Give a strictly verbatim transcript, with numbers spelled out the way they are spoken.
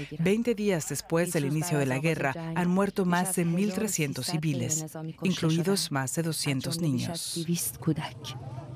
Veinte días después del inicio de la guerra, han muerto más de mil trescientos civiles, incluidos más de doscientos niños.